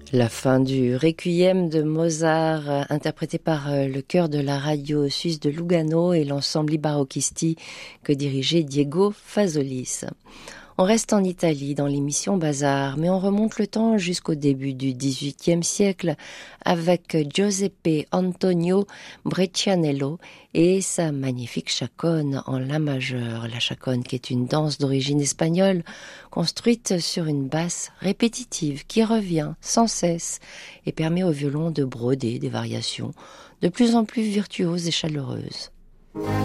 La fin du Requiem de Mozart, interprété par le chœur de la radio suisse de Lugano et l'ensemble I Barocchisti que dirigeait Diego Fazolis. On reste en Italie dans l'émission Bazar, mais on remonte le temps jusqu'au début du XVIIIe siècle avec Giuseppe Antonio Breccianello et sa magnifique chaconne en la majeur. La chaconne qui est une danse d'origine espagnole construite sur une basse répétitive qui revient sans cesse et permet au violon de broder des variations de plus en plus virtuoses et chaleureuses.